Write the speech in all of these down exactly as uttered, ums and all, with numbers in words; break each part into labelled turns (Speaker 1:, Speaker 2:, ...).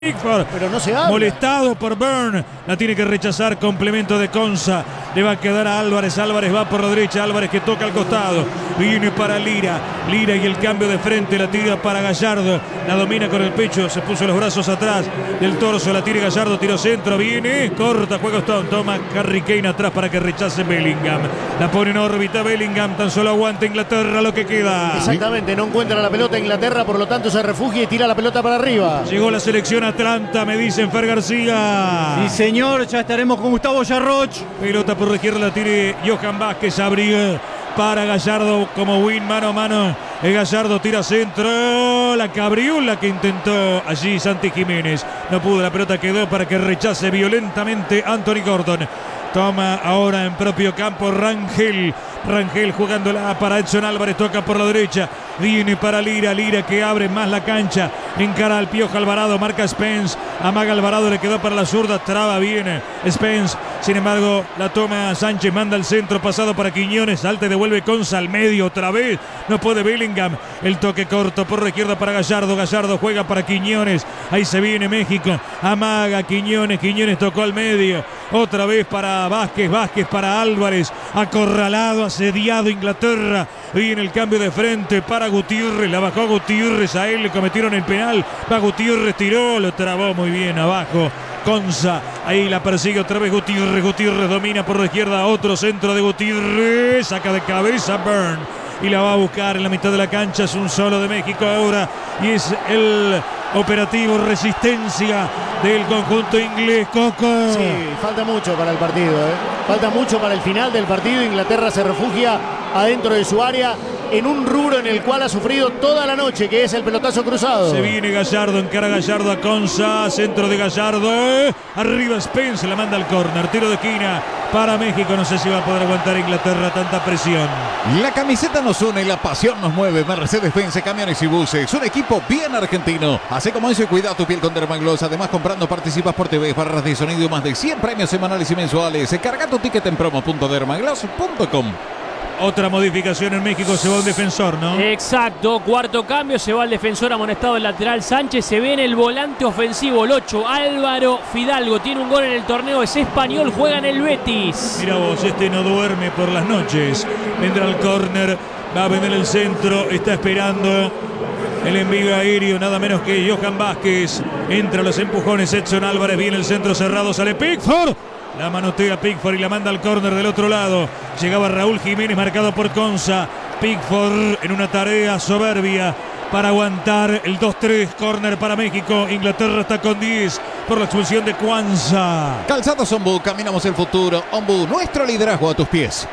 Speaker 1: Pickford,
Speaker 2: pero no se habla.
Speaker 1: Molestado por Burn, la tiene que rechazar, complemento de Konsa, le va a quedar a Álvarez, Álvarez va por la derecha, Álvarez que toca al costado, viene para Lira, Lira y el cambio de frente, la tira para Gallardo, la domina con el pecho, se puso los brazos atrás del torso, la tira Gallardo, tiro centro, viene, corta, juega Stone, toma Harry Kane atrás para que rechace Bellingham, la pone en órbita Bellingham, tan solo aguanta Inglaterra lo que queda.
Speaker 2: Exactamente, no encuentra la pelota Inglaterra, por lo tanto se refugia y tira la pelota para arriba.
Speaker 1: Llegó la selección Atlanta, me dicen Fer García.
Speaker 3: Sí, señor, ya estaremos con Gustavo Yarroch.
Speaker 1: Pelota por la izquierda, la tire Johan Vázquez, abrió para Gallardo como win, mano a mano. El Gallardo tira centro, la cabriola que intentó allí Santi Jiménez. No pudo, la pelota quedó para que rechace violentamente Anthony Gordon. Toma ahora en propio campo Rangel. Rangel jugándola para Edson Álvarez, toca por la derecha, viene para Lira, Lira que abre más la cancha, encara al Piojo Alvarado, marca Spence, amaga Alvarado, le quedó para la zurda, traba bien Spence, sin embargo la toma Sánchez, manda el centro pasado para Quiñones, salta y devuelve Konsa al medio otra vez, no puede Bellingham, el toque corto por la izquierda para Gallardo, Gallardo juega para Quiñones, ahí se viene México, amaga Quiñones, Quiñones tocó al medio, otra vez para Vázquez, Vázquez para Álvarez, acorralado, asediado Inglaterra, viene el cambio de frente para Gutiérrez, la bajó Gutiérrez, a él le cometieron el penal, va Gutiérrez, tiró, lo trabó muy bien abajo Konsa, ahí la persigue otra vez Gutiérrez, Gutiérrez domina por la izquierda, otro centro de Gutiérrez, saca de cabeza Burn y la va a buscar en la mitad de la cancha, es un solo de México ahora y es el operativo resistencia del conjunto inglés. Coco.
Speaker 2: Sí, falta mucho para el partido, ¿eh? Falta mucho para el final del partido. Inglaterra se refugia adentro de su área en un rubro en el cual ha sufrido toda la noche, que es el pelotazo cruzado.
Speaker 1: Se viene Gallardo, encara Gallardo a Konsa, centro de Gallardo, arriba Spence, la manda al córner, tiro de esquina para México, no sé si va a poder aguantar Inglaterra tanta presión.
Speaker 4: La camiseta nos une, la pasión nos mueve, Mercedes-Benz, camiones y buses, un equipo bien argentino. Hace como eso y cuida tu piel con Dermagloss. Además, comprando participas por T V, barras de sonido, más de cien premios semanales y mensuales. Carga tu ticket en promo punto dermagloss punto com.
Speaker 1: Otra modificación en México, se va un defensor, ¿no?
Speaker 5: Exacto, cuarto cambio, se va el defensor amonestado el lateral Sánchez, se viene el volante ofensivo, el ocho, Álvaro Fidalgo, tiene un gol en el torneo, es español, juega en el Betis.
Speaker 1: Mira vos, este no duerme por las noches, vendrá el córner, va a venir el centro, está esperando el envío aéreo, nada menos que Johan Vázquez, entra los empujones, Edson Álvarez, viene el centro cerrado, sale Pickford. La manotea Pickford y la manda al córner del otro lado. Llegaba Raúl Jiménez marcado por Konsa. Pickford en una tarea soberbia para aguantar el dos tres. Córner para México. Inglaterra está con diez por la expulsión de Kwanza.
Speaker 4: Calzados Ombu, caminamos el futuro. Ombu, nuestro liderazgo a tus pies.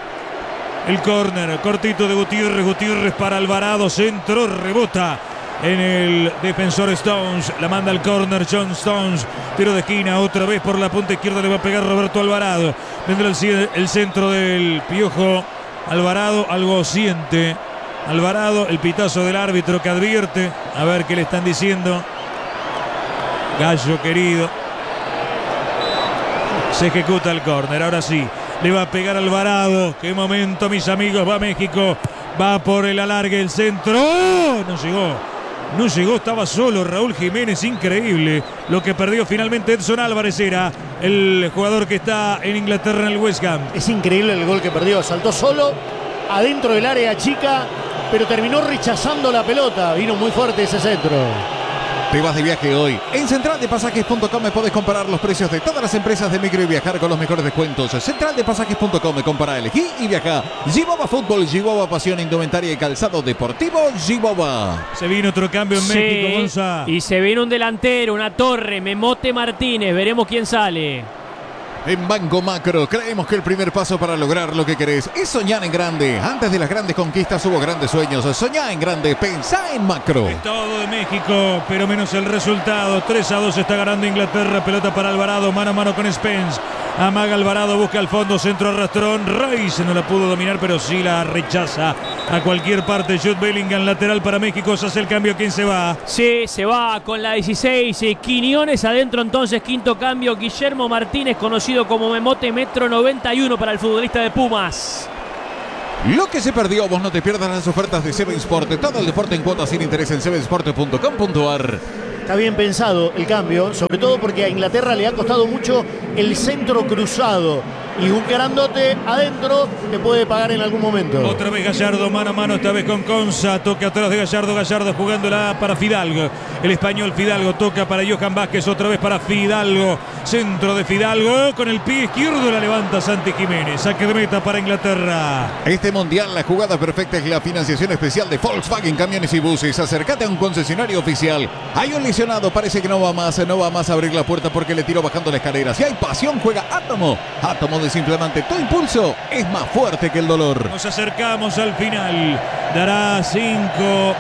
Speaker 1: El córner cortito de Gutiérrez. Gutiérrez para Alvarado. Centro, rebota en el defensor Stones, la manda al córner John Stones, tiro de esquina, otra vez por la punta izquierda le va a pegar Roberto Alvarado, vendrá el, el centro del Piojo Alvarado, algo siente Alvarado, el pitazo del árbitro que advierte, a ver qué le están diciendo. Gallo querido, se ejecuta el córner, ahora sí, le va a pegar Alvarado, qué momento mis amigos, va México, va por el alargue, el centro, ¡oh! No llegó. No llegó, estaba solo Raúl Jiménez, increíble. Lo que perdió finalmente Edson Álvarez era el jugador que está en Inglaterra en el West Ham.
Speaker 2: Es increíble el gol que perdió, saltó solo adentro del área chica, pero terminó rechazando la pelota. Vino muy fuerte ese centro.
Speaker 4: Te vas de viaje hoy. En central de pasajes punto com puedes comparar los precios de todas las empresas de micro y viajar con los mejores descuentos. central de pasajes punto com, compara, elegí y viaja. Giboba Fútbol, Giboba Pasión, Indumentaria y Calzado Deportivo, Giboba.
Speaker 1: Se vino otro cambio en
Speaker 5: Sí,
Speaker 1: México, Gonza.
Speaker 5: Y se viene un delantero, una torre, Memote Martínez, veremos quién sale.
Speaker 4: En Banco Macro creemos que el primer paso para lograr lo que querés es soñar en grande. Antes de las grandes conquistas hubo grandes sueños. Soñá en grande, pensá en macro.
Speaker 1: Es todo de México, pero menos el resultado. tres a dos está ganando Inglaterra. Pelota para Alvarado, mano a mano con Spence. Amaga Alvarado, busca al fondo, centro arrastrón. Rice no la pudo dominar, pero sí la rechaza a cualquier parte. Jude Bellingham, lateral para México. Se hace el cambio. ¿Quién se va?
Speaker 5: Sí, se va con la dieciséis. eh, Quiñones adentro entonces. Quinto cambio. Guillermo Martínez, conocido como Memote, metro noventa y uno para el futbolista de Pumas.
Speaker 4: Lo que se perdió, vos no te pierdas las ofertas de Seven Sport. Todo el deporte en cuotas sin interés en seven sport punto com punto ar.
Speaker 2: Está bien pensado el cambio, sobre todo porque a Inglaterra le ha costado mucho el centro cruzado. Y un grandote adentro te puede pagar en algún momento.
Speaker 1: Otra vez Gallardo, mano a mano, esta vez con Conza. Toca atrás de Gallardo, Gallardo jugándola para Fidalgo. El español Fidalgo toca para Johan Vázquez, otra vez para Fidalgo. Centro de Fidalgo, con el pie izquierdo la levanta Santi Jiménez. Saque de meta para Inglaterra.
Speaker 4: Este mundial, la jugada perfecta es la financiación especial de Volkswagen Camiones y Buses. Acércate a un concesionario oficial. Hay un lesionado, parece que no va más, no va más a abrir la puerta porque le tiró bajando la escalera. Si hay pasión, juega Átomo. Átomo de Simplemente tu impulso es más fuerte que el dolor.
Speaker 1: Nos acercamos al final. Dará cinco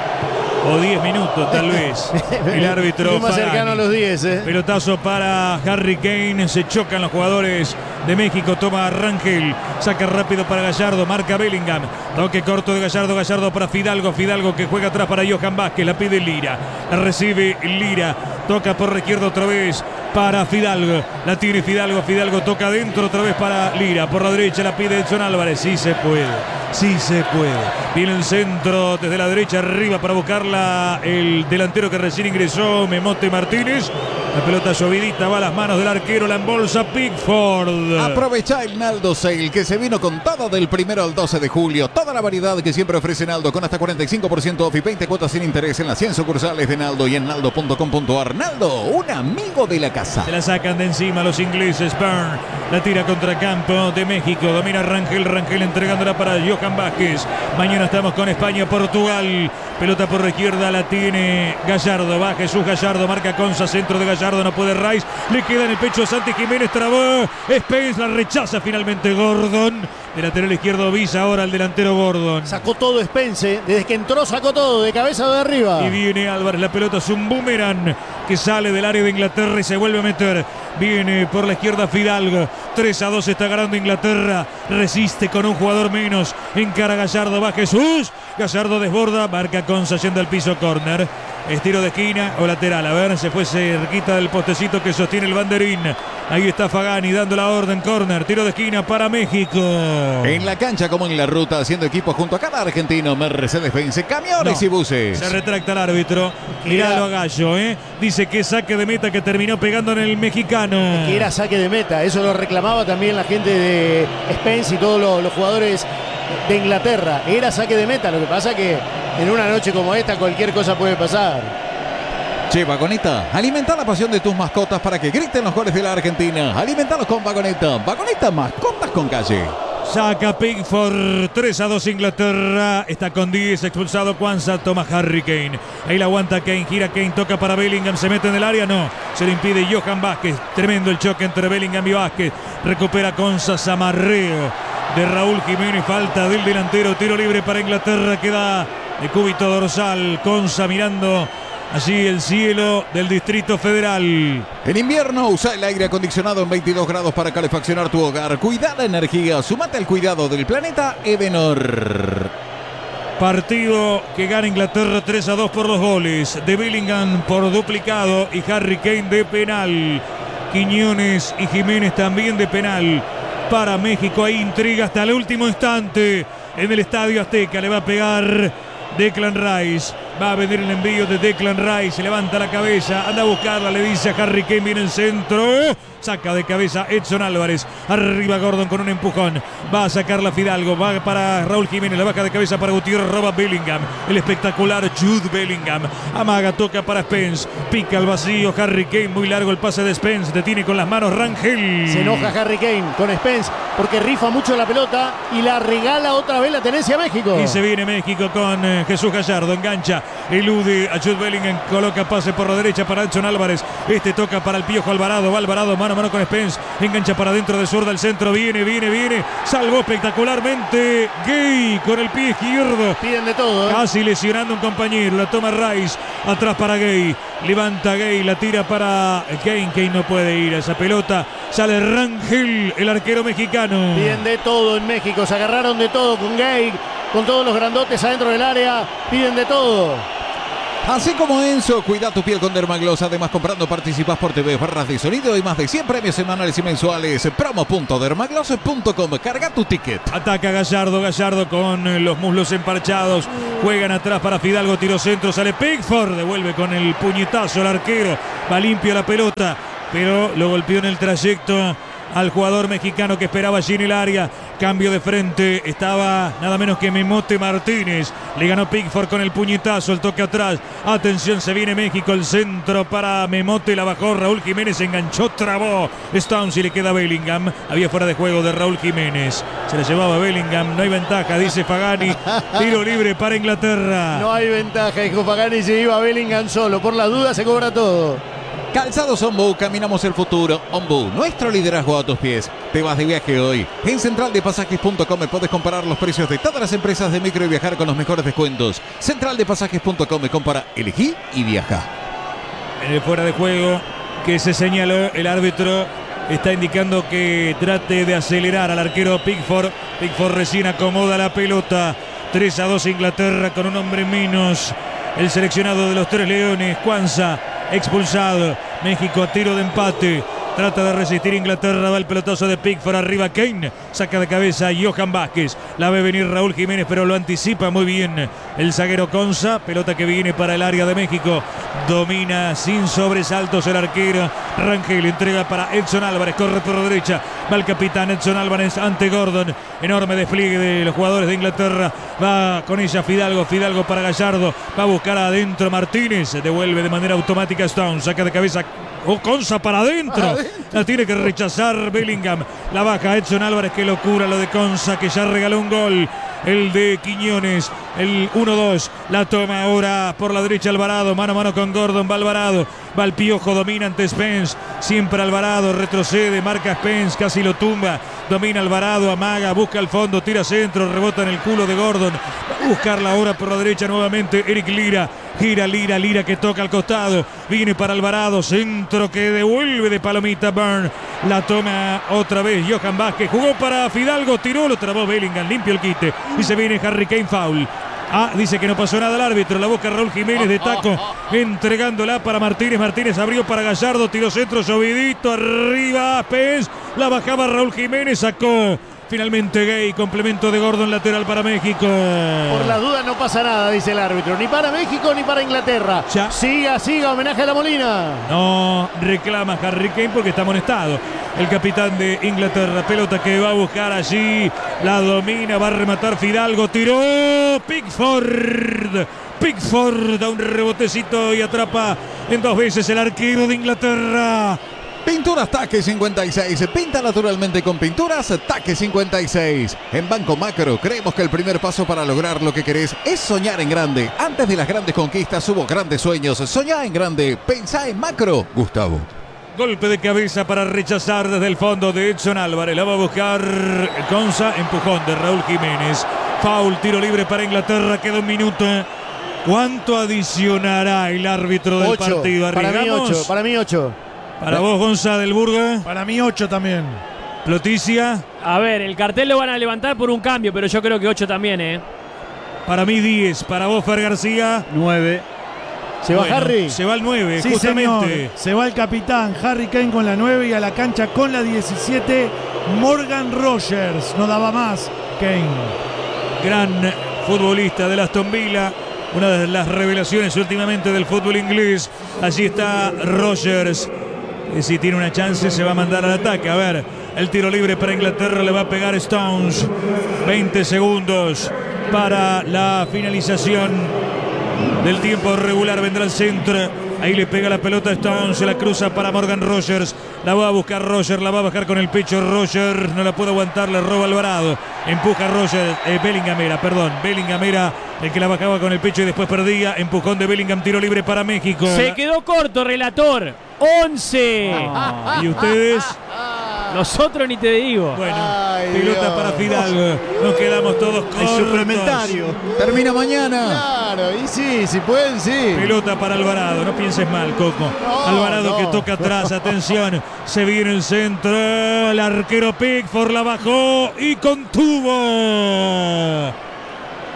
Speaker 1: o diez minutos tal vez. El árbitro
Speaker 2: más cercano a los diez, ¿eh?
Speaker 1: Pelotazo para Harry Kane. Se chocan los jugadores de México. Toma Rangel. Saca rápido para Gallardo. Marca Bellingham. Toque corto de Gallardo. Gallardo para Fidalgo. Fidalgo que juega atrás para Johan Vázquez. La pide Lira. La recibe Lira. Toca por la izquierda otra vez para Fidalgo. La tiene Fidalgo. Fidalgo toca adentro otra vez para Lira. Por la derecha la pide Edson Álvarez. Sí se puede. Sí se puede. Viene el centro desde la derecha arriba para buscarla el delantero que recién ingresó, Memote Martínez. La pelota llovidita va a las manos del arquero, la embolsa Pickford.
Speaker 4: Aprovecha el Naldo Sale que se vino con todo del primero al doce de julio. Toda la variedad que siempre ofrece Naldo con hasta cuarenta y cinco por ciento off y veinte cuotas sin interés en las cien sucursales de Naldo y en naldo punto com punto ar. Naldo, un amigo de la casa.
Speaker 1: Se la sacan de encima los ingleses. Byrne la tira contra campo de México. Domina Rangel. Rangel entregándola para Johan Vázquez. Mañana estamos con España, Portugal. Pelota por la izquierda la tiene Gallardo. Va Jesús Gallardo. Marca Conza. Centro de Gallardo. No puede Rice. Le queda en el pecho a Santi Jiménez. Trabó. Spence la rechaza finalmente Gordon. De lateral izquierdo visa ahora el delantero Gordon.
Speaker 2: Sacó todo Spence. Desde que entró sacó todo. De cabeza de arriba.
Speaker 1: Y viene Álvarez. La pelota es un boomerang que sale del área de Inglaterra y se vuelve a meter. Viene por la izquierda Fidalgo. tres a dos está ganando Inglaterra. Resiste con un jugador menos. Encara Gallardo. Va Jesús. Gallardo desborda. Marca Conza yendo al piso. Córner. Estiro de esquina o lateral. A ver, se fue cerquita del postecito que sostiene el banderín. Ahí está Fagani dando la orden. Córner. Tiro de esquina para México.
Speaker 4: En la cancha como en la ruta, haciendo equipo junto a cada argentino. Mercedes-Benz, camiones
Speaker 1: no,
Speaker 4: y buses.
Speaker 1: Se retracta el árbitro. Miralo a Gallo, ¿eh? Dice que saque de meta que terminó pegando en el mexicano.
Speaker 2: Que era saque de meta. Eso lo reclamaba también la gente de Spence y todos los, los jugadores de Inglaterra. Era saque de meta. Lo que pasa que en una noche como esta cualquier cosa puede pasar.
Speaker 4: Che, Vagoneta, alimenta la pasión de tus mascotas para que griten los goles de la Argentina. Alimentalos con Vagoneta. Vagoneta, mascotas con calle.
Speaker 1: Saca Pickford, tres a dos Inglaterra. Está con diez, expulsado Kwanza, toma Harry Kane. Ahí la aguanta Kane, gira Kane, toca para Bellingham, se mete en el área, no. Se le impide Johan Vázquez. Tremendo el choque entre Bellingham y Vázquez. Recupera Conza, zamarreo de Raúl Jiménez, falta del delantero, tiro libre para Inglaterra, queda de cúbito dorsal. Conza mirando allí el cielo del Distrito Federal.
Speaker 4: En invierno usa el aire acondicionado en veintidós grados para calefaccionar tu hogar. Cuida la energía, sumate al cuidado del planeta Edenor.
Speaker 1: Partido que gana Inglaterra tres a dos por los goles de Bellingham por duplicado y Harry Kane de penal. Quiñones y Jiménez también de penal. Para México hay intriga hasta el último instante en el Estadio Azteca. Le va a pegar Declan Rice. Va a venir el envío de Declan Rice. Se levanta la cabeza. Anda a buscarla. Le dice a Harry Kane. Viene el centro. Saca de cabeza Edson Álvarez. Arriba Gordon con un empujón. Va a sacarla Fidalgo. Va para Raúl Jiménez. La baja de cabeza para Gutiérrez. Roba Bellingham. El espectacular Jude Bellingham. Amaga, toca para Spence. Pica al vacío Harry Kane. Muy largo el pase de Spence. Detiene con las manos Rangel.
Speaker 2: Se enoja Harry Kane con Spence porque rifa mucho la pelota y la regala otra vez la tenencia a México.
Speaker 1: Y se viene México con eh, Jesús Gallardo. Engancha. Elude a Jude Bellingham. Coloca pase por la derecha para Edson Álvarez. Este toca para el Piojo Alvarado. Va Alvarado mano a mano con Spence. Engancha para adentro de zurda al centro. Viene, viene, viene. Salvó espectacularmente Gay con el pie izquierdo.
Speaker 2: Piden de todo, ¿eh?
Speaker 1: Casi lesionando a un compañero. La toma Rice. Atrás para Gay. Levanta Gay. La tira para Kane. Kane no puede ir a esa pelota. Sale Rangel, el arquero mexicano.
Speaker 2: Piden de todo en México. Se agarraron de todo con Gay. Con todos los grandotes adentro del área. Piden de todo.
Speaker 4: Así como Enzo, cuida tu piel con Dermagloss. Además, comprando participas por T V, barras de sonido y más de cien premios semanales y mensuales. promo punto dermagloss punto com. Carga tu ticket.
Speaker 1: Ataca Gallardo, Gallardo con los muslos emparchados. Juegan atrás para Fidalgo, tiro centro, sale Pickford. Devuelve con el puñetazo el arquero. Va limpio la pelota, pero lo golpeó en el trayecto al jugador mexicano que esperaba allí en el área. Cambio de frente, estaba nada menos que Memote Martínez. Le ganó Pickford con el puñetazo, el toque atrás. Atención, se viene México, el centro para Memote, la bajó Raúl Jiménez, enganchó, trabó Stones y le queda Bellingham. Había fuera de juego de Raúl Jiménez. Se la llevaba Bellingham, no hay ventaja, dice Pagani. Tiro libre para Inglaterra.
Speaker 2: No hay ventaja, dijo Pagani, se iba Bellingham solo. Por las dudas se cobra todo.
Speaker 4: Calzados Ombu, caminamos el futuro. Ombu, nuestro liderazgo a tus pies. Te vas de viaje hoy. En central de pasajes punto com puedes comparar los precios de todas las empresas de micro y viajar con los mejores descuentos. central de pasajes punto com, compara, elegí y viaja.
Speaker 1: En el fuera de juego que se señaló, el árbitro está indicando que trate de acelerar al arquero Pickford. Pickford recién acomoda la pelota. tres a dos Inglaterra con un hombre menos. El seleccionado de los Tres Leones, Kwanza, expulsado. México a tiro de empate. Trata de resistir Inglaterra, va el pelotazo de Pickford, arriba Kane, saca de cabeza a Johan Vázquez, la ve venir Raúl Jiménez, pero lo anticipa muy bien el zaguero Konsa, pelota que viene para el área de México, domina sin sobresaltos el arquero, Rangel entrega para Edson Álvarez, corre por la derecha, va el capitán Edson Álvarez ante Gordon, enorme despliegue de los jugadores de Inglaterra, va con ella Fidalgo, Fidalgo para Gallardo, va a buscar adentro Martínez, devuelve de manera automática Stone, saca de cabeza o Konsa para adentro. La tiene que rechazar Bellingham. La baja Edson Álvarez. Qué locura lo de Konsa, que ya regaló un gol. El de Quiñones. El uno dos. La toma ahora por la derecha Alvarado. Mano a mano con Gordon. Va Alvarado. Va el Piojo. Domina ante Spence. Siempre Alvarado. Retrocede. Marca Spence. Casi lo tumba. Domina Alvarado. Amaga. Busca el fondo. Tira centro. Rebota en el culo de Gordon. Va a buscarla ahora por la derecha nuevamente. Eric Lira. Gira Lira, Lira que toca al costado. Viene para Alvarado. Centro que devuelve de palomita Burn. La toma otra vez Johan Vázquez. Jugó para Fidalgo. Tiró, lo trabó Bellingham. Limpio el quite. Y se viene Harry Kane, foul. Ah, dice que no pasó nada el árbitro. La busca Raúl Jiménez de taco. Entregándola para Martínez. Martínez abrió para Gallardo. Tiró centro, llovidito. Arriba Pez. La bajaba Raúl Jiménez. Sacó. Finalmente Gay, complemento de Gordon, lateral para México.
Speaker 2: Por las dudas no pasa nada, dice el árbitro. Ni para México ni para Inglaterra.
Speaker 1: Ya.
Speaker 2: Siga, siga, homenaje a la Molina.
Speaker 1: No reclama Harry Kane porque está amonestado. El capitán de Inglaterra, pelota que va a buscar allí. La domina, va a rematar Fidalgo. Tiró Pickford. Pickford da un rebotecito y atrapa en dos veces el arquero de Inglaterra.
Speaker 4: Pinturas Taque cincuenta y seis. Pinta naturalmente con Pinturas Taque cincuenta y seis. En Banco Macro creemos que el primer paso para lograr lo que querés es soñar en grande. Antes de las grandes conquistas hubo grandes sueños. Soñá en grande. Pensá en macro. Gustavo.
Speaker 1: Golpe de cabeza para rechazar desde el fondo de Edson Álvarez. La va a buscar Konsa. Empujón de Raúl Jiménez. Foul, tiro libre para Inglaterra. Queda un minuto. ¿Cuánto adicionará el árbitro del
Speaker 2: ocho.
Speaker 1: partido?
Speaker 2: Para mí
Speaker 1: ¿Arriesgamos?
Speaker 2: ocho. Para mí ocho.
Speaker 1: Para vos, Gonza del Burgo.
Speaker 3: Para mí ocho también.
Speaker 1: Ploticia.
Speaker 5: A ver, el cartel lo van a levantar por un cambio, pero yo creo que ocho también, ¿eh?
Speaker 1: Para mí diez. Para vos, Fer García.
Speaker 3: nueve.
Speaker 2: ¿Se va
Speaker 1: Bueno,
Speaker 2: Harry?
Speaker 1: Se va el nueve,
Speaker 3: Sí,
Speaker 1: justamente.
Speaker 3: señor. Se va el capitán Harry Kane con la nueve y a la cancha con la diecisiete Morgan Rogers. No daba más Kane.
Speaker 1: Gran futbolista del Aston Villa. Una de las revelaciones últimamente del fútbol inglés. Allí está Rogers. Y si tiene una chance se va a mandar al ataque. A ver, el tiro libre para Inglaterra le va a pegar Stones. veinte segundos para la finalización del tiempo regular. Vendrá el centro. Ahí le pega la pelota a Stones. Se la cruza para Morgan Rogers. La va a buscar Rogers. La va a bajar con el pecho Rogers. No la puede aguantar. Le roba Alvarado. Empuja Rogers. Eh, Bellingham era, perdón. Bellingham era el que la bajaba con el pecho y después perdía. Empujón de Bellingham. Tiro libre para México.
Speaker 5: Se quedó corto, relator. once.
Speaker 1: Ah, ¿y ustedes?
Speaker 5: Nosotros ni te digo.
Speaker 1: Bueno,
Speaker 2: Ay,
Speaker 1: pelota
Speaker 2: Dios.
Speaker 1: para Fidalgo. Nos quedamos todos cortos.
Speaker 3: El suplementario.
Speaker 4: Termina mañana.
Speaker 2: Claro, y sí, si pueden, sí.
Speaker 1: Pelota para Alvarado, no pienses mal, Coco.
Speaker 2: No,
Speaker 1: Alvarado
Speaker 2: no.
Speaker 1: que toca atrás, atención. Se viene el centro. El arquero Pickford la bajó y contuvo.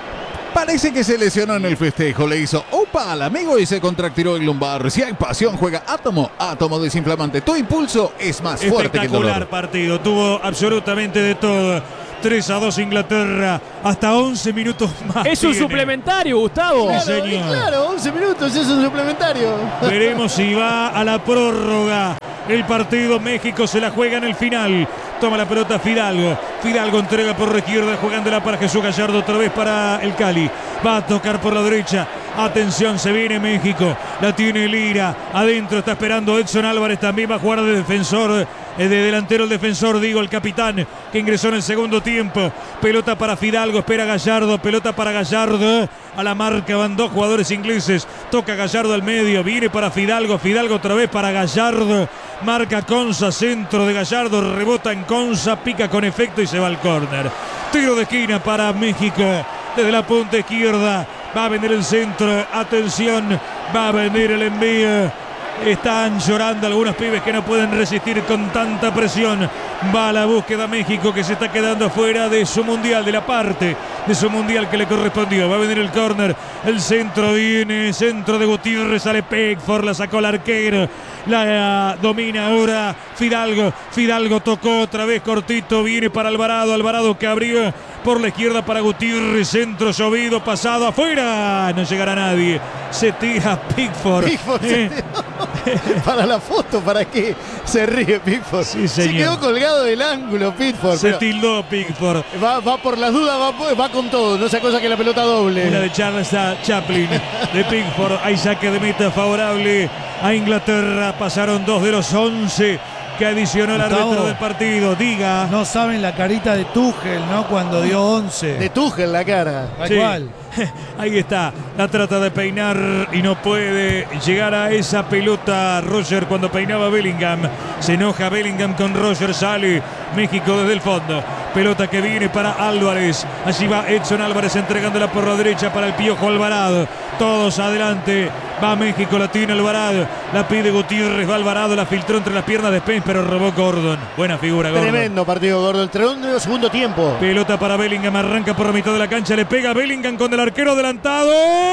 Speaker 4: Parece que se lesionó en el festejo, le hizo opa al amigo y se contracturó el lumbar. Si hay pasión, juega Átomo, Átomo desinflamante. Tu impulso es más fuerte que el dolor.
Speaker 1: Espectacular partido, tuvo absolutamente de todo. tres a dos Inglaterra, hasta once minutos más.
Speaker 5: Es un
Speaker 1: tiene.
Speaker 5: suplementario, Gustavo.
Speaker 2: Claro,
Speaker 1: señor.
Speaker 2: y claro, once minutos, es un suplementario.
Speaker 1: Veremos si va a la prórroga. El partido, México se la juega en el final. Toma la pelota Fidalgo. Fidalgo entrega por la izquierda, jugándola para Jesús Gallardo, otra vez para el Cali. Va a tocar por la derecha. Atención, se viene México. La tiene Lira. Adentro está esperando Edson Álvarez. También va a jugar de defensor. De delantero el defensor, digo, el capitán que ingresó en el segundo tiempo. Pelota para Fidalgo, espera Gallardo. Pelota para Gallardo. A la marca van dos jugadores ingleses. Toca Gallardo al medio. Viene para Fidalgo. Fidalgo otra vez para Gallardo. Marca Conza, centro de Gallardo. Rebota en Conza, pica con efecto y se va al córner. Tiro de esquina para México. Desde la punta izquierda. Va a venir el centro. Atención. Va a venir el envío. Están llorando algunos pibes que no pueden resistir con tanta presión. Va a la búsqueda México, que se está quedando fuera de su mundial, de la parte de su mundial que le correspondió. Va a venir el córner, el centro viene, centro de Gutiérrez, sale Pickford, la sacó el arquero, la domina ahora Fidalgo. Fidalgo tocó otra vez cortito, viene para Alvarado, Alvarado que abrió por la izquierda para Gutiérrez, centro llovido, pasado afuera, no llegará nadie. Se tira Pickford.
Speaker 2: Pickford
Speaker 1: eh.
Speaker 2: se... para la foto, ¿para qué se ríe Pickford?
Speaker 1: Sí,
Speaker 2: se
Speaker 1: señor.
Speaker 2: quedó colgado del ángulo Pickford.
Speaker 1: Se
Speaker 2: pero
Speaker 1: tildó Pickford.
Speaker 2: va, va por las dudas, va, va con todo, no sea cosa que la pelota doble.
Speaker 1: Una de Charles Chaplin, de Pickford. Hay saque de meta favorable a Inglaterra. Pasaron dos de los once que adicionó el
Speaker 3: Gustavo,
Speaker 1: árbitro del partido. Diga.
Speaker 3: No saben la carita de Tuchel, ¿no? Cuando dio once.
Speaker 2: De Tuchel la cara.
Speaker 3: Tal
Speaker 1: Sí.
Speaker 3: cual.
Speaker 1: Ahí está, la trata de peinar y no puede llegar a esa pelota Roger cuando peinaba Bellingham. Se enoja Bellingham con Roger, sale México desde el fondo. Pelota que viene para Álvarez. Allí va Edson Álvarez entregándola por la derecha para el Piojo Alvarado. Todos adelante. Va México, la tiene Alvarado. La pide Gutiérrez, va Alvarado, la filtró entre las piernas de Spence, pero robó Gordon. Buena figura, Gordon.
Speaker 2: Tremendo partido, Gordo. El segundo, segundo tiempo.
Speaker 1: Pelota para Bellingham, arranca por la mitad de la cancha, le pega Bellingham con el arquero adelantado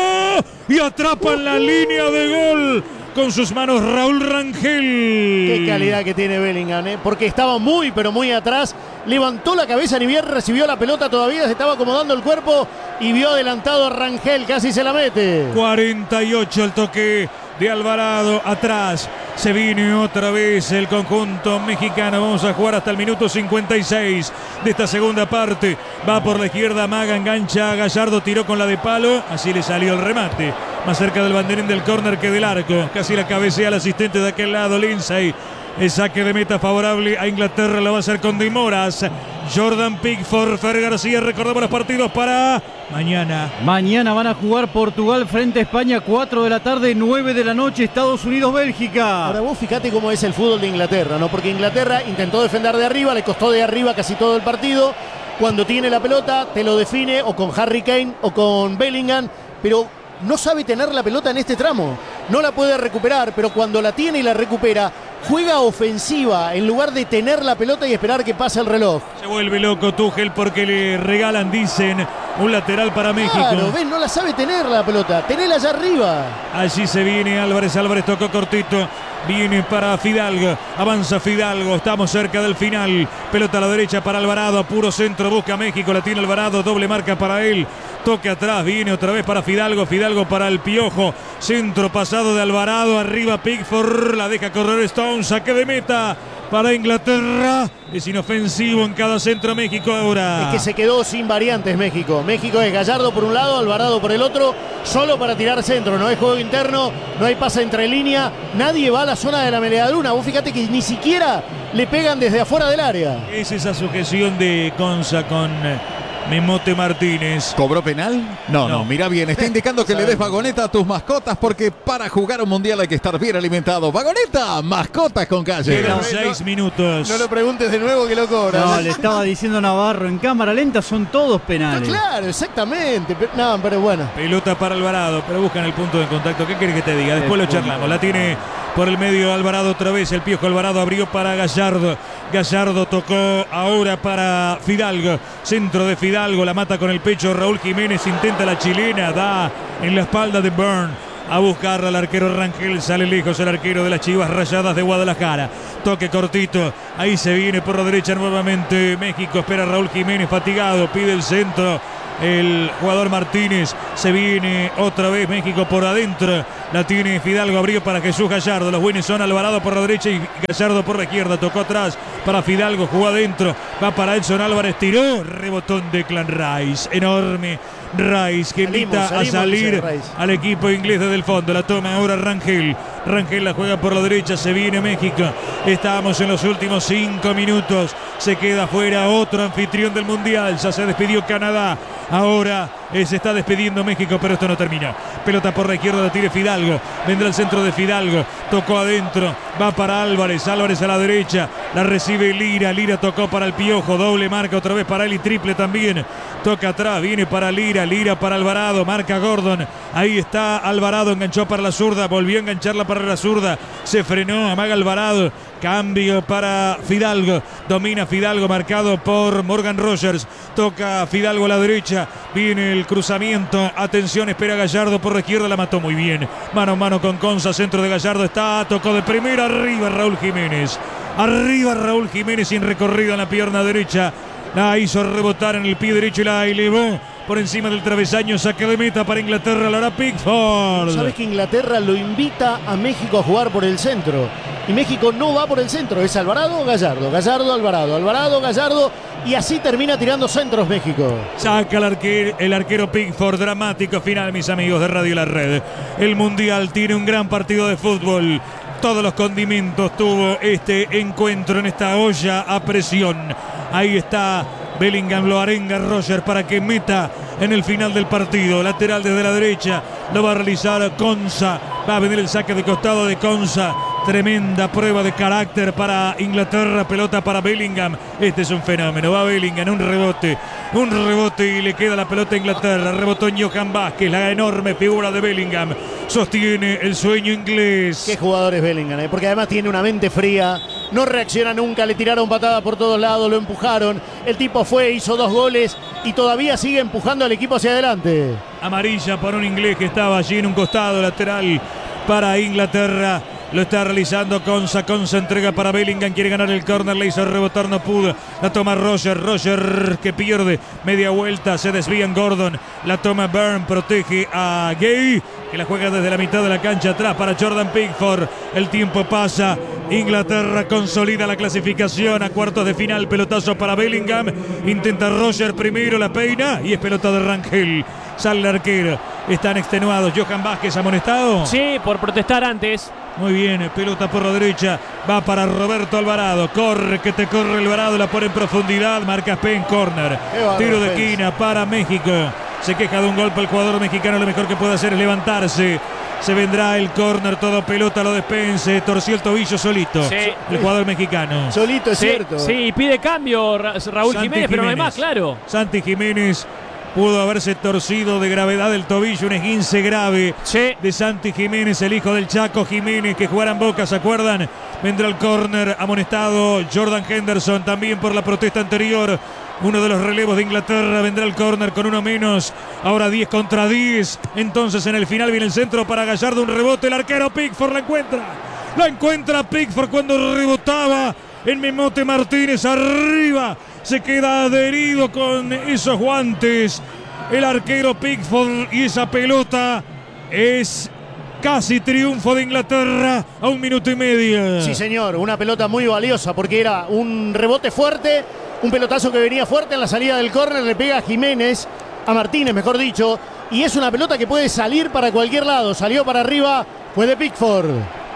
Speaker 1: y atrapa en la línea de gol con sus manos Raúl Rangel.
Speaker 2: Qué calidad que tiene Bellingham, ¿eh? Porque estaba muy, pero muy atrás. Levantó la cabeza, ni bien recibió la pelota todavía, se estaba acomodando el cuerpo y vio adelantado a Rangel, casi se la mete.
Speaker 1: cuarenta y ocho el toque de Alvarado, atrás se viene otra vez el conjunto mexicano. Vamos a jugar hasta el minuto cincuenta y seis de esta segunda parte. Va por la izquierda, Maga engancha a Gallardo, tiró con la de palo, así le salió el remate, más cerca del banderín del córner que del arco. Casi la cabecea el asistente de aquel lado, Lindsay. El saque de meta favorable a Inglaterra lo va a hacer con Dimoras. Jordan Pickford, Fer García, recordamos los partidos para mañana.
Speaker 6: Mañana van a jugar Portugal frente a España, cuatro de la tarde, nueve de la noche, Estados Unidos-Bélgica.
Speaker 2: Ahora vos fíjate cómo es el fútbol de Inglaterra, ¿no? Porque Inglaterra intentó defender de arriba, le costó de arriba casi todo el partido. Cuando tiene la pelota, te lo define o con Harry Kane o con Bellingham, pero no sabe tener la pelota en este tramo. No la puede recuperar, pero cuando la tiene y la recupera, juega ofensiva en lugar de tener la pelota y esperar que pase el reloj.
Speaker 1: Se vuelve loco Tuchel porque le regalan, dicen, un lateral para México.
Speaker 2: Claro, ven, no la sabe tener la pelota, tenela allá arriba.
Speaker 1: Allí se viene Álvarez, Álvarez tocó cortito. Viene para Fidalgo, avanza Fidalgo, estamos cerca del final. Pelota a la derecha para Alvarado, a puro centro, busca México, la tiene Alvarado, doble marca para él. Toque atrás, viene otra vez para Fidalgo, Fidalgo para el Piojo. Centro pasado de Alvarado, arriba Pickford, la deja correr Stone, saque de meta para Inglaterra. Es inofensivo en cada centro México ahora.
Speaker 2: Es que se quedó sin variantes México. México es Gallardo por un lado, Alvarado por el otro, solo para tirar centro. No hay juego interno, no hay pase entre línea, nadie va a la zona de la medialuna. Vos fíjate que ni siquiera le pegan desde afuera del área.
Speaker 1: Es esa sujeción de Conza con Memote Martínez.
Speaker 4: ¿Cobró penal? No, no,
Speaker 1: No.
Speaker 4: mira bien, está indicando que le des vagoneta a tus mascotas porque para jugar un mundial hay que estar bien alimentado. Vagoneta, mascotas con calle.
Speaker 1: Quedan
Speaker 2: no,
Speaker 1: seis minutos.
Speaker 2: No lo preguntes de nuevo que lo cobran.
Speaker 6: No, le estaba diciendo Navarro, en cámara lenta son todos
Speaker 2: Ah,
Speaker 6: penales.
Speaker 2: claro, exactamente. Pero- No, pero bueno.
Speaker 1: Pelota para Alvarado, pero buscan el punto de contacto. ¿Qué quieres que te diga? Después lo charlamos. La tiene por el medio Alvarado otra vez. El Piojo Alvarado abrió para Gallardo. Gallardo tocó ahora para Fidalgo. Centro de Fidalgo, la mata con el pecho Raúl Jiménez. Intenta la chilena, da en la espalda de Byrne. A buscarla al arquero Rangel, sale lejos el arquero de las Chivas Rayadas de Guadalajara. Toque cortito, ahí se viene por la derecha nuevamente México. Espera Raúl Jiménez fatigado, pide el centro. El jugador Martínez, se viene otra vez México por adentro. La tiene Fidalgo, abrió para Jesús Gallardo. Los buenos son Alvarado por la derecha y Gallardo por la izquierda. Tocó atrás para Fidalgo, jugó adentro. Va para Edson Álvarez, tiró. Rebotón de Clan Rice. Enorme Rice que invita a salir al equipo inglés desde el fondo. La toma ahora Rangel. Rangel la juega por la derecha, se viene México. Estamos en los últimos cinco minutos. Se queda fuera otro anfitrión del Mundial. Ya se despidió Canadá. Ahora eh, se está despidiendo México, pero esto no termina. Pelota por la izquierda, la tira Fidalgo. Vendrá el centro de Fidalgo. Tocó adentro. Va para Álvarez. Álvarez a la derecha. La recibe Lira. Lira tocó para el Piojo. Doble marca otra vez para él y triple también. Toca atrás. Viene para Lira. Lira para Alvarado. Marca Gordon. Ahí está Alvarado. Enganchó para la zurda. Volvió a engancharla para la zurda. Se frenó. Amaga Alvarado. Cambio para Fidalgo. Domina Fidalgo, marcado por Morgan Rogers. Toca Fidalgo a la derecha. Viene el cruzamiento. Atención, espera Gallardo por la izquierda. La mató muy bien. Mano a mano con Conza. Centro de Gallardo está. Tocó de primera. Arriba Raúl Jiménez. Arriba Raúl Jiménez sin recorrido en la pierna derecha. La hizo rebotar en el pie derecho y la elevó por encima del travesaño. Saque de meta para Inglaterra. La hará Pickford.
Speaker 2: ¿Sabes que Inglaterra lo invita a México a jugar por el centro? Y México no va por el centro. Es Alvarado o Gallardo. Gallardo, Alvarado. Alvarado, Gallardo. Y así termina tirando centros México.
Speaker 1: Saca el arquero, el arquero Pickford. Dramático final, mis amigos de Radio La Red. El Mundial tiene un gran partido de fútbol. Todos los condimentos tuvo este encuentro en esta olla a presión. Ahí está Bellingham, lo arenga Roger para que meta en el final del partido. Lateral desde la derecha, lo va a realizar Conza. Va a venir el saque de costado de Conza. Tremenda prueba de carácter para Inglaterra. Pelota para Bellingham. Este es un fenómeno. Va Bellingham, un rebote. Un rebote y le queda la pelota a Inglaterra. Rebotó Johan Vázquez, la enorme figura de Bellingham. Sostiene el sueño inglés.
Speaker 2: Qué jugador es Bellingham, ¿eh? Porque además tiene una mente fría. No reacciona nunca. Le tiraron patada por todos lados. Lo empujaron. El tipo fue, hizo dos goles y todavía sigue empujando al equipo hacia adelante.
Speaker 1: Amarilla para un inglés que estaba allí en un costado lateral para Inglaterra. Lo está realizando Conza. Conza entrega para Bellingham. Quiere ganar el córner. Le hizo rebotar. No pudo. La toma Roger. Roger que pierde. Media vuelta. Se desvía en Gordon. La toma Byrne. Protege a Gay, que la juega desde la mitad de la cancha atrás para Jordan Pickford. El tiempo pasa. Inglaterra consolida la clasificación a cuartos de final. Pelotazo para Bellingham. Intenta Roger primero. La peina. Y es pelota de Rangel. Sale el arquero. Están extenuados. Johan Vázquez amonestado.
Speaker 5: Sí, por protestar antes.
Speaker 1: Muy bien, pelota por la derecha, va para Roberto Alvarado, corre, que te corre Alvarado, la pone en profundidad, marca Penn, corner, tiro de esquina para México, se queja de un golpe el jugador mexicano, lo mejor que puede hacer es levantarse, se vendrá el córner, todo pelota, lo despense, torció el tobillo solito,
Speaker 5: sí.
Speaker 1: El jugador mexicano.
Speaker 2: Solito, es
Speaker 5: sí,
Speaker 2: cierto.
Speaker 5: Sí, pide cambio Ra Raúl Jiménez, Jiménez, pero no hay más, claro.
Speaker 1: Santi Jiménez pudo haberse torcido de gravedad el tobillo, un esguince grave
Speaker 5: sí.
Speaker 1: de Santi Jiménez, el hijo del Chaco Jiménez, que jugara en Boca, ¿se acuerdan? Vendrá el córner, amonestado Jordan Henderson, también por la protesta anterior. Uno de los relevos de Inglaterra, vendrá el córner con uno menos, ahora diez contra diez. Entonces en el final viene el centro para Gallardo, un rebote, el arquero Pickford la encuentra. La encuentra Pickford cuando rebotaba en Memote Martínez, arriba. Se queda adherido con esos guantes el arquero Pickford y esa pelota es casi triunfo de Inglaterra a un minuto y medio.
Speaker 2: Sí, señor, una pelota muy valiosa porque era un rebote fuerte, un pelotazo que venía fuerte en la salida del córner, le pega a Jiménez, a Martínez mejor dicho, y es una pelota que puede salir para cualquier lado, salió para arriba, fue de Pickford.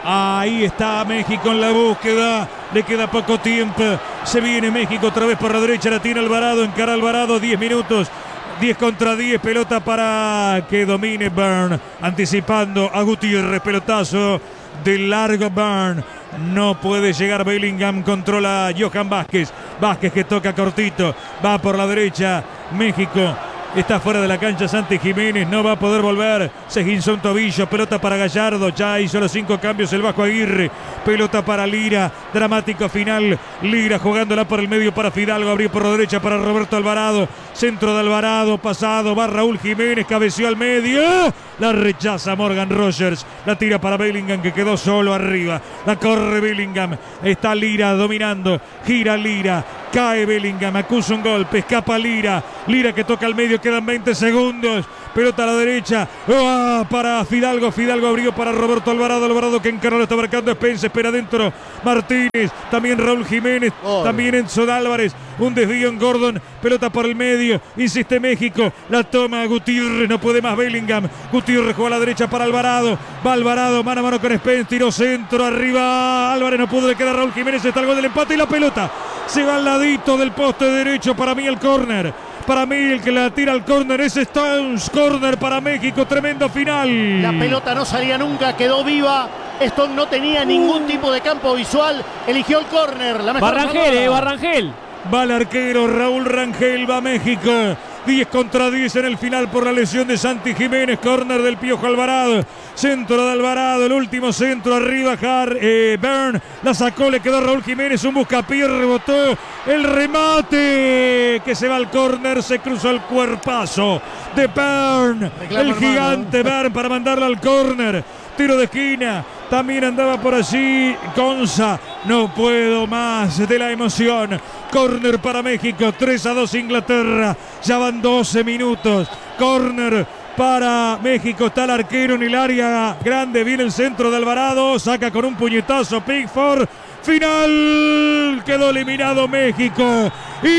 Speaker 1: Ahí está México en la búsqueda. Le queda poco tiempo. Se viene México otra vez por la derecha. La tiene Alvarado. Encara Alvarado. diez minutos. diez contra diez. Pelota para que domine Byrne. Anticipando a Gutiérrez. Pelotazo de largo Byrne. No puede llegar Bellingham. Controla Johan Vázquez. Vázquez que toca cortito. Va por la derecha. México Está fuera de la cancha Santi Jiménez, no va a poder volver. Se guinzó un tobillo, pelota para Gallardo. Ya hizo los cinco cambios el Vasco Aguirre. Pelota para Lira, dramático final. Lira jugándola por el medio para Fidalgo. Abrió por la derecha para Roberto Alvarado. Centro de Alvarado, pasado, va Raúl Jiménez, cabeció al medio. La rechaza Morgan Rogers. La tira para Bellingham, que quedó solo arriba. La corre Bellingham. Está Lira dominando. Gira Lira. Cae Bellingham, acusa un golpe, escapa Lira. Lira que toca al medio, quedan veinte segundos. Pelota a la derecha. ¡Oh! Para Fidalgo. Fidalgo abrió para Roberto Alvarado. Alvarado que encaró, lo está marcando Spence. Espera adentro Martínez. También Raúl Jiménez. Oh. También Enzo Álvarez. Un desvío en Gordon. Pelota por el medio. Insiste México. La toma Gutiérrez. No puede más Bellingham. Gutiérrez juega a la derecha para Alvarado. Va Alvarado. Mano a mano con Spence. Tiró centro. Arriba. Álvarez no pudo. Le queda Raúl Jiménez. Está el gol del empate y la pelota se va al ladito del poste derecho. Para mí el córner. Para mí el que la tira al córner es Stones. Córner para México. Tremendo final.
Speaker 2: La pelota no salía nunca. Quedó viva. Stones no tenía ningún tipo de campo visual. Eligió el córner. La mejor
Speaker 5: Barrangel, eh, Barrangel.
Speaker 1: Va el arquero Raúl Rangel. Va México. diez contra diez en el final por la lesión de Santi Jiménez. Córner del Piojo Alvarado. Centro de Alvarado. El último centro arriba. Har, eh, Bern la sacó. Le quedó Raúl Jiménez. Un buscapié. Rebotó. El remate que se va al córner. Se cruzó el cuerpazo de Bern. Reclamo, el gigante hermano. Bern para mandarla al córner. Tiro de esquina. También andaba por allí Gonza. No puedo más de la emoción. Córner para México. tres a dos Inglaterra. Ya van doce minutos. Córner para México. Está el arquero en el área grande. Viene el centro de Alvarado. Saca con un puñetazo Pickford. Final. Quedó eliminado México.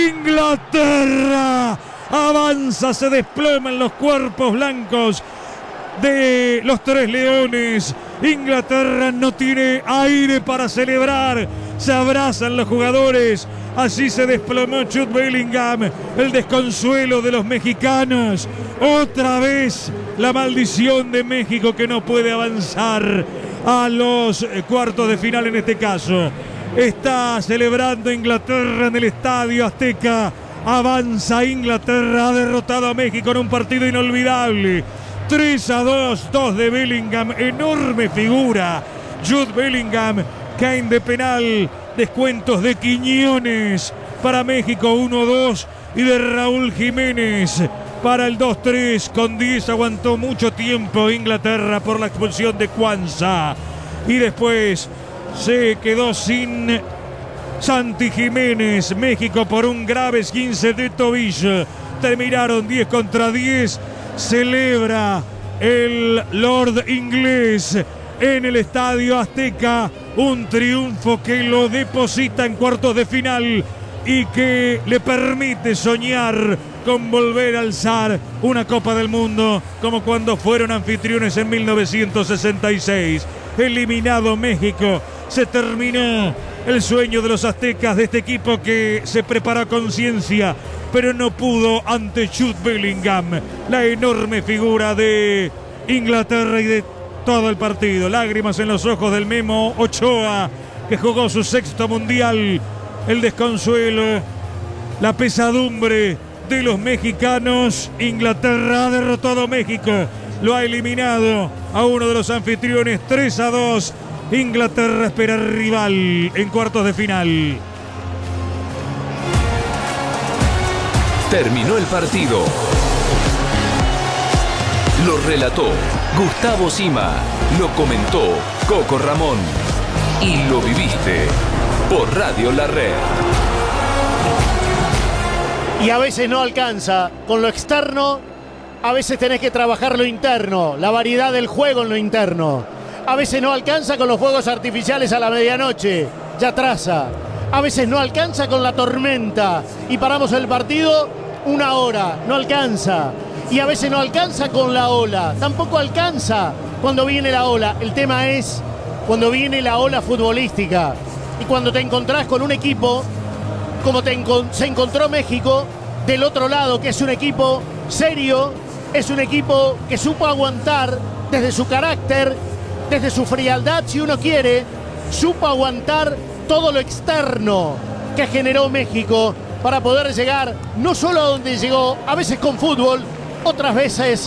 Speaker 1: Inglaterra avanza. Se desploman los cuerpos blancos de los tres leones. Inglaterra no tiene aire para celebrar. Se abrazan los jugadores. Así se desplomó Jude Bellingham. El desconsuelo de los mexicanos. Otra vez la maldición de México que no puede avanzar a los cuartos de final en este caso. Está celebrando Inglaterra en el Estadio Azteca. Avanza Inglaterra. Ha derrotado a México en un partido inolvidable. tres a dos, dos de Bellingham, enorme figura. Jude Bellingham, caen de penal, descuentos de Quiñones para México, uno dos, y de Raúl Jiménez para el dos tres. Con diez aguantó mucho tiempo Inglaterra por la expulsión de Kwanza. Y después se quedó sin Santi Jiménez. México por un grave esguince de tobillo. Terminaron diez contra diez. Celebra el Lord inglés en el Estadio Azteca. Un triunfo que lo deposita en cuartos de final y que le permite soñar con volver a alzar una Copa del Mundo como cuando fueron anfitriones en mil novecientos sesenta y seis. Eliminado México, se terminó el sueño de los aztecas, de este equipo que se preparó a conciencia, pero no pudo ante Jude Bellingham, la enorme figura de Inglaterra y de todo el partido. Lágrimas en los ojos del Memo Ochoa, que jugó su sexto mundial. El desconsuelo, la pesadumbre de los mexicanos. Inglaterra ha derrotado a México, lo ha eliminado a uno de los anfitriones. Tres a dos. Inglaterra espera rival en cuartos de final.
Speaker 7: Terminó el partido. Lo relató Gustavo Sima. Lo comentó Coco Ramón. Y lo viviste por Radio La Red.
Speaker 2: Y a veces no alcanza. Con lo externo, a veces tenés que trabajar lo interno. La variedad del juego en lo interno. A veces no alcanza con los fuegos artificiales a la medianoche. Ya traza. A veces no alcanza con la tormenta. Y paramos el partido una hora. No alcanza. Y a veces no alcanza con la ola. Tampoco alcanza cuando viene la ola. El tema es cuando viene la ola futbolística. Y cuando te encontrás con un equipo como te encon- se encontró México del otro lado, que es un equipo serio, es un equipo que supo aguantar desde su carácter, desde su frialdad, si uno quiere, supo aguantar todo lo externo que generó México para poder llegar no solo a donde llegó, a veces con fútbol, otras veces,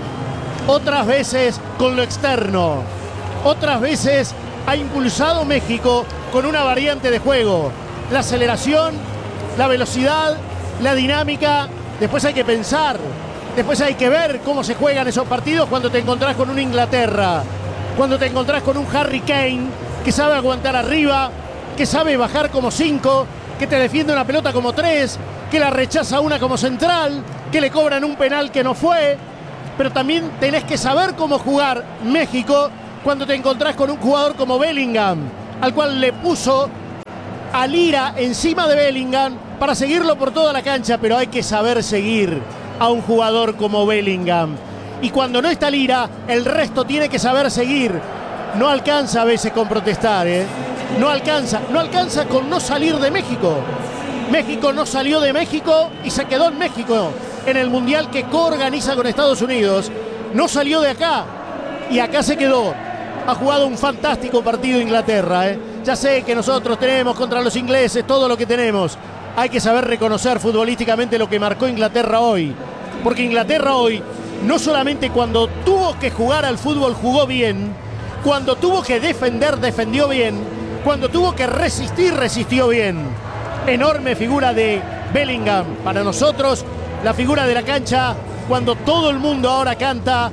Speaker 2: otras veces con lo externo, otras veces ha impulsado México con una variante de juego, la aceleración, la velocidad, la dinámica. Después hay que pensar, después hay que ver cómo se juegan esos partidos cuando te encontrás con una Inglaterra, cuando te encontrás con un Harry Kane que sabe aguantar arriba, que sabe bajar como cinco, que te defiende una pelota como tres, que la rechaza una como central, que le cobran un penal que no fue. Pero también tenés que saber cómo jugar México cuando te encontrás con un jugador como Bellingham, al cual le puso a Lira encima de Bellingham para seguirlo por toda la cancha, pero hay que saber seguir a un jugador como Bellingham. Y cuando no está Lira, el resto tiene que saber seguir. No alcanza a veces con protestar, ¿eh? No alcanza, no alcanza con no salir de México. México no salió de México y se quedó en México en el Mundial que coorganiza con Estados Unidos. No salió de acá y acá se quedó. Ha jugado un fantástico partido Inglaterra, ¿eh? Ya sé que nosotros tenemos contra los ingleses todo lo que tenemos. Hay que saber reconocer futbolísticamente lo que marcó Inglaterra hoy. Porque Inglaterra hoy, no solamente cuando tuvo que jugar al fútbol jugó bien, cuando tuvo que defender defendió bien, cuando tuvo que resistir resistió bien. Enorme figura de Bellingham. Para nosotros, la figura de la cancha, cuando todo el mundo ahora canta,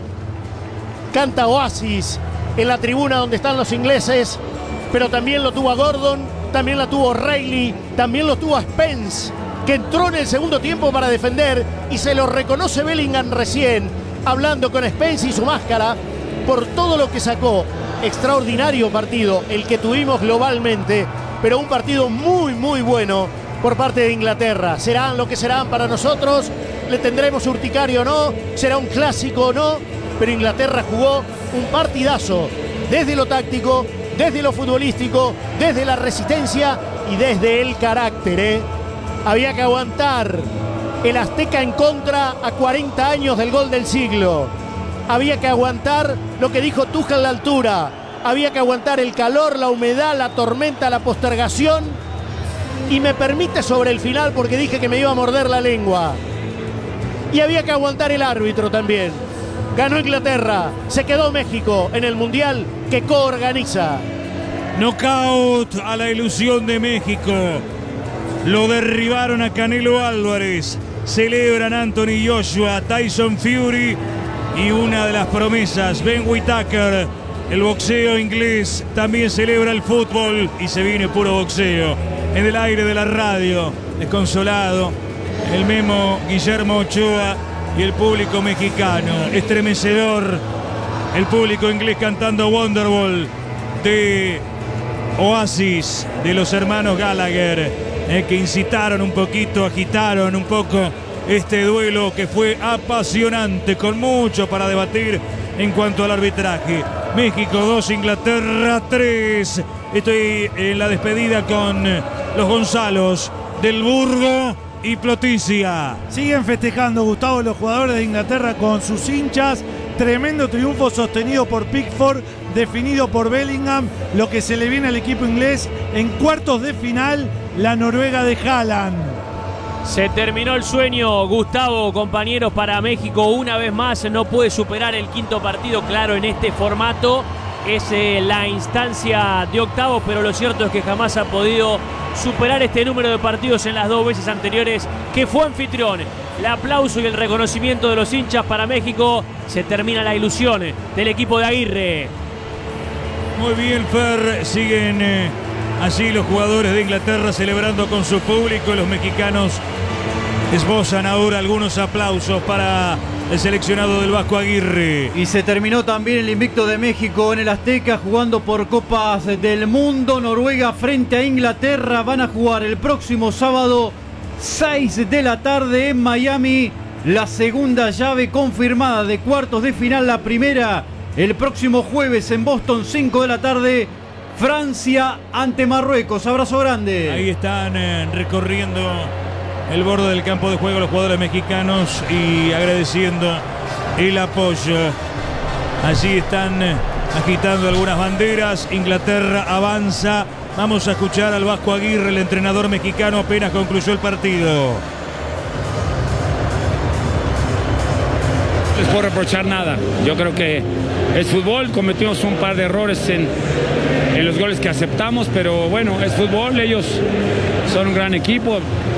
Speaker 2: canta Oasis en la tribuna donde están los ingleses, pero también lo tuvo a Gordon, también la tuvo Reilly, también lo tuvo a Spence, que entró en el segundo tiempo para defender y se lo reconoce Bellingham recién, hablando con Spence y su máscara, por todo lo que sacó. Extraordinario partido el que tuvimos globalmente, pero un partido muy muy bueno por parte de Inglaterra. Serán lo que serán para nosotros, le tendremos urticario o no, será un clásico o no, pero Inglaterra jugó un partidazo desde lo táctico, desde lo futbolístico, desde la resistencia y desde el carácter, ¿eh? Había que aguantar el Azteca en contra a cuarenta años del gol del siglo. Había que aguantar lo que dijo Tuchel a la altura. Había que aguantar el calor, la humedad, la tormenta, la postergación. Y me permite sobre el final porque dije que me iba a morder la lengua. Y había que aguantar el árbitro también. Ganó Inglaterra, se quedó México en el Mundial que coorganiza.
Speaker 1: Knockout a la ilusión de México. Lo derribaron a Canelo Álvarez. Celebran Anthony Joshua, Tyson Fury y una de las promesas, Ben Whittaker. El boxeo inglés también celebra el fútbol y se viene puro boxeo. En el aire de la radio, desconsolado, el Memo Guillermo Ochoa y el público mexicano. Estremecedor el público inglés cantando Wonderwall de Oasis, de los hermanos Gallagher, eh, que incitaron un poquito, agitaron un poco este duelo que fue apasionante, con mucho para debatir en cuanto al arbitraje. México dos, Inglaterra tres. Estoy en la despedida con los Gonzalos del Burgo y Ploticia.
Speaker 3: Siguen festejando, Gustavo, los jugadores de Inglaterra con sus hinchas. Tremendo triunfo sostenido por Pickford, definido por Bellingham. Lo que se le viene al equipo inglés en cuartos de final, la Noruega de Haaland.
Speaker 5: Se terminó el sueño, Gustavo, compañeros, para México. Una vez más no puede superar el quinto partido, claro, en este formato. Es eh, la instancia de octavos, pero lo cierto es que jamás ha podido superar este número de partidos en las dos veces anteriores que fue anfitrión. El aplauso y el reconocimiento de los hinchas para México. Se termina la ilusión del equipo de Aguirre.
Speaker 1: Muy bien, Fer. Siguen eh, allí los jugadores de Inglaterra celebrando con su público. Los mexicanos esbozan ahora algunos aplausos para el seleccionado del Vasco Aguirre.
Speaker 6: Y se terminó también el invicto de México en el Azteca, jugando por Copas del Mundo. Noruega frente a Inglaterra. Van a jugar el próximo sábado, seis de la tarde en Miami. La segunda llave confirmada de cuartos de final. La primera el próximo jueves en Boston, cinco de la tarde. Francia ante Marruecos. Abrazo grande.
Speaker 1: Ahí están eh, recorriendo el borde del campo de juego los jugadores mexicanos y agradeciendo el apoyo. Allí están agitando algunas banderas. Inglaterra avanza. Vamos a escuchar al Vasco Aguirre, el entrenador mexicano, apenas concluyó el partido.
Speaker 8: No les puedo reprochar nada. Yo creo que es fútbol. Cometimos un par de errores en, en los goles que aceptamos, pero bueno, es fútbol. Ellos son un gran equipo.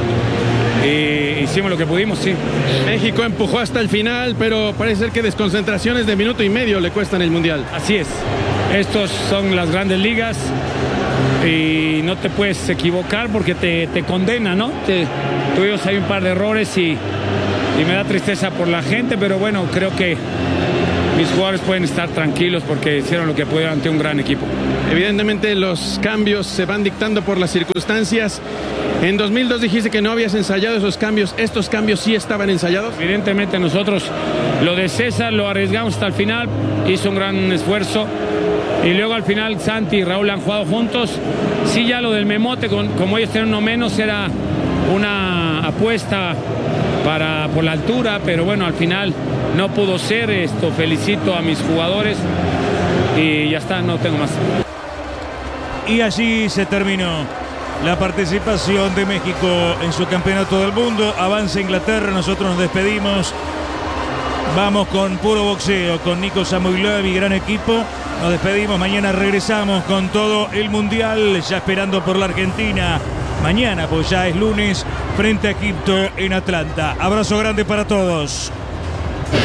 Speaker 8: Y hicimos lo que pudimos, sí.
Speaker 9: México empujó hasta el final, pero parece ser que desconcentraciones de minuto y medio le cuestan el Mundial.
Speaker 8: Así es. Estos son las grandes ligas y no te puedes equivocar porque te, te condena, ¿no? Te, tuvimos ahí un par de errores y, y me da tristeza por la gente, pero bueno, creo que mis jugadores pueden estar tranquilos porque hicieron lo que pudieron ante un gran equipo.
Speaker 9: Evidentemente los cambios se van dictando por las circunstancias. En dos mil dos dijiste que no habías ensayado esos cambios. ¿Estos cambios sí estaban ensayados?
Speaker 8: Evidentemente nosotros lo de César lo arriesgamos hasta el final, hizo un gran esfuerzo y luego al final Santi y Raúl han jugado juntos. Sí, ya lo del Memote, con, como ellos tienen uno menos, era una apuesta para, por la altura, pero bueno, al final no pudo ser. Esto, felicito a mis jugadores y ya está, no tengo más.
Speaker 1: Y allí se terminó la participación de México en su campeonato del mundo. Avanza Inglaterra, nosotros nos despedimos. Vamos con puro boxeo, con Nico Samoilov y gran equipo. Nos despedimos, mañana regresamos con todo el mundial, ya esperando por la Argentina. Mañana, pues ya es lunes, frente a Egipto en Atlanta. Abrazo grande para todos.